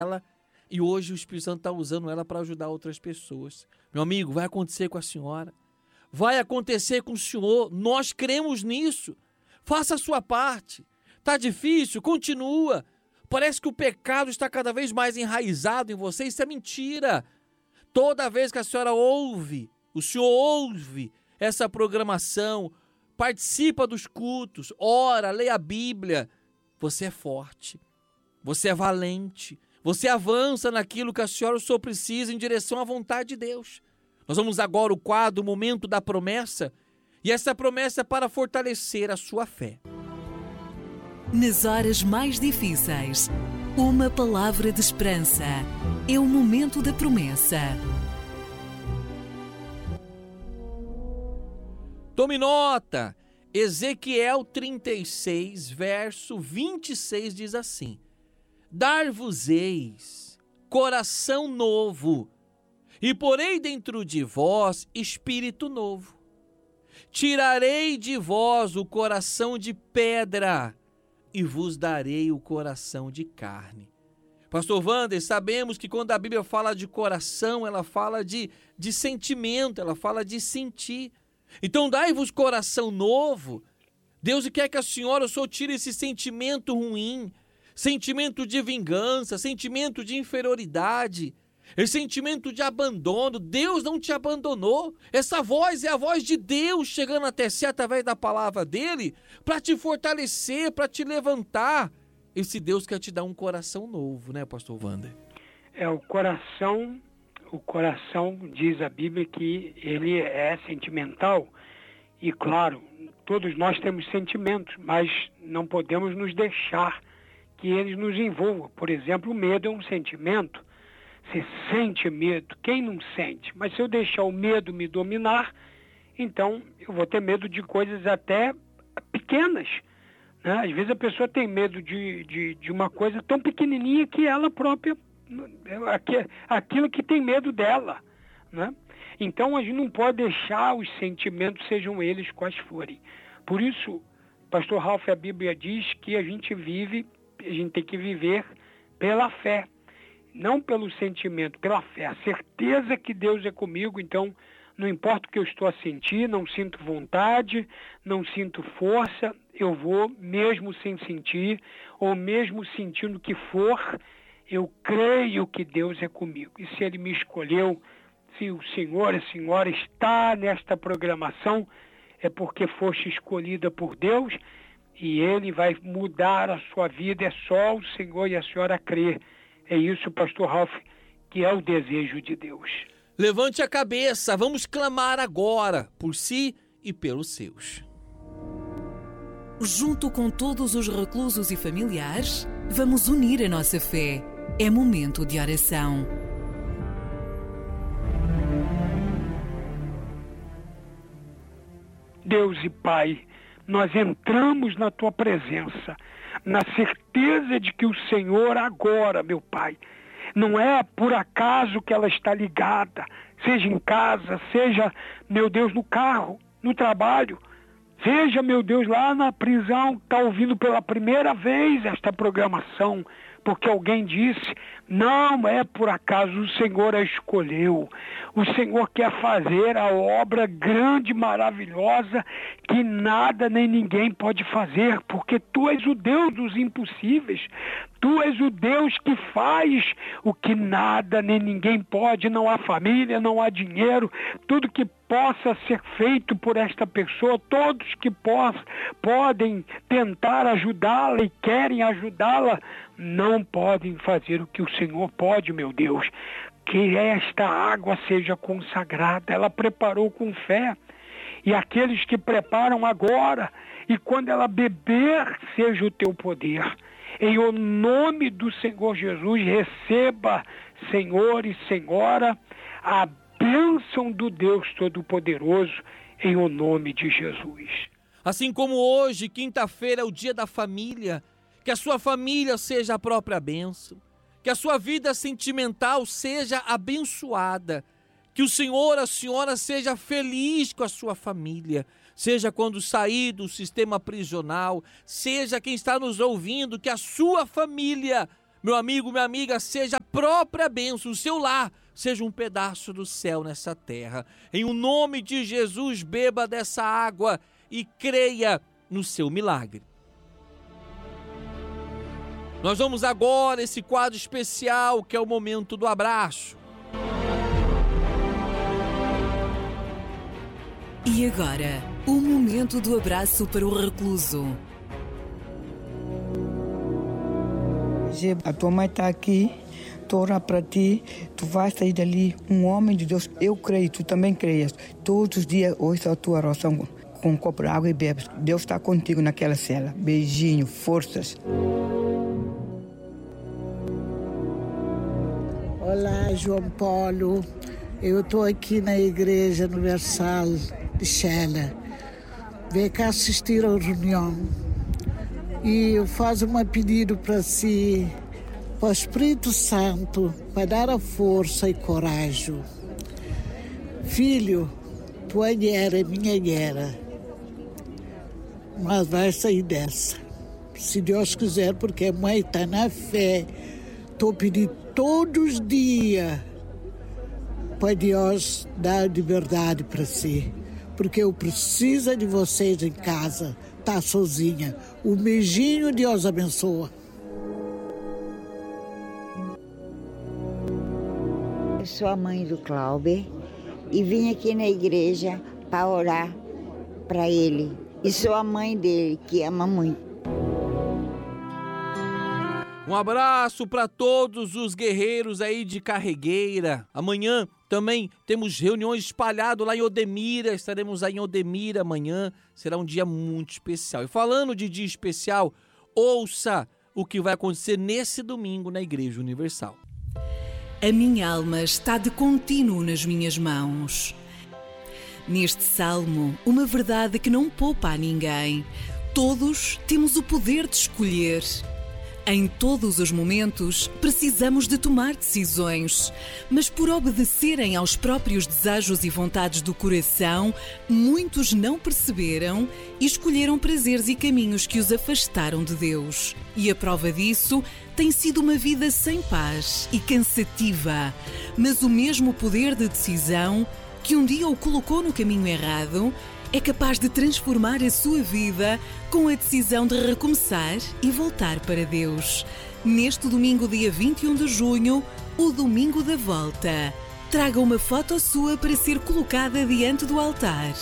ela e hoje o Espírito Santo está usando ela para ajudar outras pessoas. Meu amigo, vai acontecer com a senhora, vai acontecer com o senhor, nós cremos nisso. Faça a sua parte. Está difícil? Continua. Parece que o pecado está cada vez mais enraizado em você, isso é mentira. Toda vez que a senhora ouve, o senhor ouve essa programação, participa dos cultos, ora, leia a Bíblia, você é forte, você é valente, você avança naquilo que a senhora ou o senhor precisa em direção à vontade de Deus. Nós vamos agora ao quadro, o momento da promessa, e essa promessa é para fortalecer a sua fé. Nas horas mais difíceis, uma palavra de esperança. É o momento da promessa. Tome nota, Ezequiel 36, verso 26 diz assim: Dar-vos-eis coração novo, e porei dentro de vós espírito novo. Tirarei de vós o coração de pedra, e vos darei o coração de carne. Pastor Wander, sabemos que quando a Bíblia fala de coração, ela fala de sentimento, ela fala de sentir. Então dai-vos coração novo. Deus quer que a senhora ou o senhor tire esse sentimento ruim, sentimento de vingança, sentimento de inferioridade, esse sentimento de abandono. Deus não te abandonou. Essa voz é a voz de Deus chegando até si através da palavra dele para te fortalecer, para te levantar. Esse Deus quer te dar um coração novo, né, pastor Wander? O coração diz a Bíblia que ele é sentimental e, claro, todos nós temos sentimentos, mas não podemos nos deixar que eles nos envolvam. Por exemplo, o medo é um sentimento. Você sente medo, quem não sente? Mas se eu deixar o medo me dominar, então eu vou ter medo de coisas até pequenas, né? Às vezes a pessoa tem medo de uma coisa tão pequenininha que ela própria, aquilo que tem medo dela, né? Então a gente não pode deixar os sentimentos, sejam eles quais forem. Por isso, pastor Ralph, a Bíblia diz que a gente tem que viver pela fé. Não pelo sentimento, pela fé, a certeza que Deus é comigo. Então não importa o que eu estou a sentir, não sinto vontade, não sinto força, eu vou mesmo sem sentir, ou mesmo sentindo o que for, eu creio que Deus é comigo. E se Ele me escolheu, se o senhor, a senhora está nesta programação, é porque foste escolhida por Deus e Ele vai mudar a sua vida. É só o Senhor e a senhora crer. É isso, pastor Ralph, que é o desejo de Deus. Levante a cabeça, vamos clamar agora por si e pelos seus. Junto com todos os reclusos e familiares, vamos unir a nossa fé. É momento de oração. Deus e Pai, nós entramos na Tua presença, na certeza de que o Senhor agora, meu Pai, não é por acaso que ela está ligada, seja em casa, seja, meu Deus, no carro, no trabalho, seja, meu Deus, lá na prisão, está ouvindo pela primeira vez esta programação, porque alguém disse, não é por acaso, o Senhor a escolheu. O Senhor quer fazer a obra grande, maravilhosa, que nada nem ninguém pode fazer, porque Tu és o Deus dos impossíveis. Tu és o Deus que faz o que nada nem ninguém pode. Não há família, não há dinheiro, tudo que possa ser feito por esta pessoa, todos que podem tentar ajudá-la e querem ajudá-la, não podem fazer o que o Senhor pode, meu Deus. Que esta água seja consagrada. Ela preparou com fé. E aqueles que preparam agora, e quando ela beber, seja o Teu poder. Em o nome do Senhor Jesus, receba, Senhor e Senhora, a bênção do Deus Todo-Poderoso, em o nome de Jesus. Assim como hoje, quinta-feira, é o dia da família, que a sua família seja a própria bênção, que a sua vida sentimental seja abençoada, que o senhor, a senhora seja feliz com a sua família, seja quando sair do sistema prisional, seja quem está nos ouvindo, que a sua família, Meu amigo, minha amiga, seja a própria bênção, o seu lar seja um pedaço do céu nessa terra. Em o nome de Jesus, beba dessa água e creia no seu milagre. Nós vamos agora esse quadro especial que é o momento do abraço. E agora, o momento do abraço para o recluso. A tua mãe está aqui, estou a orar para ti, tu vais sair dali um homem de Deus. Eu creio, tu também creias. Todos os dias ouça a tua oração com um copo de água e bebes. Deus está contigo naquela cela. Beijinho, forças. Olá, João Paulo. Eu estou aqui na Igreja Universal de Xela. Vem cá assistir à reunião. E eu faço um pedido para si, para o Espírito Santo, para dar a força e coragem. Filho, tua guerra é minha guerra. Mas vai sair dessa. Se Deus quiser, porque a mãe está na fé. Estou pedindo todos os dias para Deus dar liberdade para si. Porque eu preciso de vocês em casa. Tá sozinha. O beijinho, Deus abençoa. Eu sou a mãe do Cláudio e vim aqui na igreja para orar para ele. E sou a mãe dele, que ama muito. Um abraço para todos os guerreiros aí de Carregueira. Amanhã também temos reuniões espalhadas lá em Odemira. Estaremos aí em Odemira amanhã. Será um dia muito especial. E falando de dia especial, ouça o que vai acontecer nesse domingo na Igreja Universal. A minha alma está de contínuo nas minhas mãos. Neste salmo, uma verdade que não poupa a ninguém. Todos temos o poder de escolher. Em todos os momentos, precisamos de tomar decisões, mas por obedecerem aos próprios desejos e vontades do coração, muitos não perceberam e escolheram prazeres e caminhos que os afastaram de Deus. E a prova disso tem sido uma vida sem paz e cansativa, mas o mesmo poder de decisão que um dia o colocou no caminho errado é capaz de transformar a sua vida com a decisão de recomeçar e voltar para Deus. Neste domingo, dia 21 de junho, o domingo da volta. Traga uma foto sua para ser colocada diante do altar.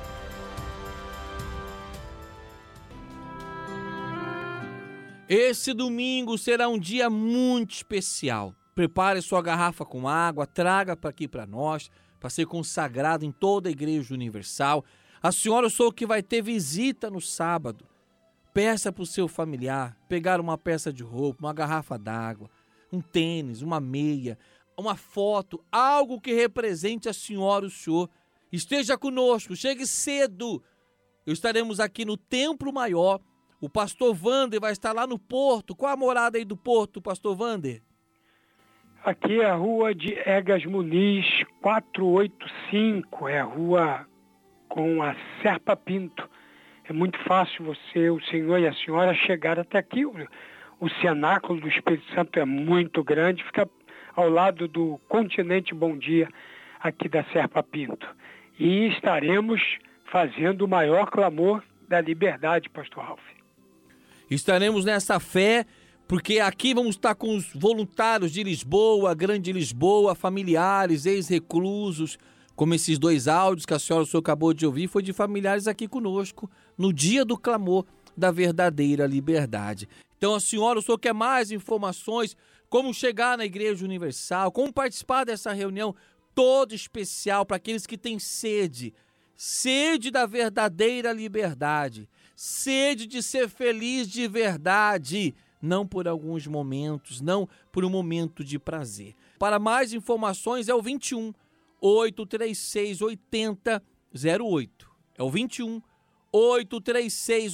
Esse domingo será um dia muito especial. Prepare sua garrafa com água, traga para aqui para nós, para ser consagrado em toda a Igreja Universal. A senhora, eu sou o que vai ter visita no sábado. Peça para o seu familiar pegar uma peça de roupa, uma garrafa d'água, um tênis, uma meia, uma foto, algo que represente a senhora e o senhor. Esteja conosco, chegue cedo. Estaremos aqui no Templo Maior. O pastor Wander vai estar lá no Porto. Qual a morada aí do Porto, pastor Wander? Aqui é a rua de Egas Muniz, 485, é a rua com a Serpa Pinto. É muito fácil você, o senhor e a senhora chegar até aqui. O cenáculo do Espírito Santo é muito grande, fica ao lado do Continente Bom Dia, aqui da Serpa Pinto. E estaremos fazendo o maior clamor da liberdade, pastor Ralf. Estaremos nessa fé, porque aqui vamos estar com os voluntários de Lisboa, Grande Lisboa, familiares, ex-reclusos, como esses dois áudios que a senhora o senhor acabou de ouvir, foi de familiares aqui conosco, no dia do clamor da verdadeira liberdade. Então a senhora, o senhor quer mais informações, como chegar na Igreja Universal, como participar dessa reunião toda especial para aqueles que têm sede da verdadeira liberdade, sede de ser feliz de verdade, não por alguns momentos, não por um momento de prazer. Para mais informações é o 21 836 8008. É o 21 836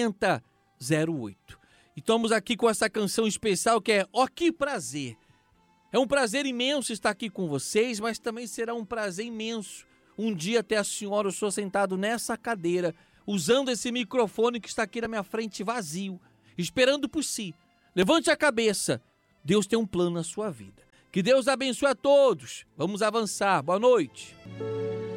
8008. E estamos aqui com essa canção especial que é Ó Que Prazer. É um prazer imenso estar aqui com vocês, mas também será um prazer imenso um dia ter a senhora, o senhor sentado nessa cadeira, usando esse microfone que está aqui na minha frente vazio, esperando por si. Levante a cabeça. Deus tem um plano na sua vida. Que Deus abençoe a todos. Vamos avançar. Boa noite.